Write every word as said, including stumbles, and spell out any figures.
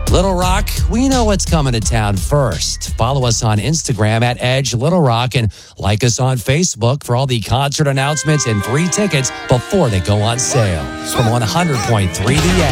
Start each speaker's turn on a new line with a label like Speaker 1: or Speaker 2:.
Speaker 1: Little Rock, we know what's coming to town first. Follow us on Instagram at Edge Little Rock and like us on Facebook for all the concert announcements and free tickets before they go on sale. From one hundred point three The Edge.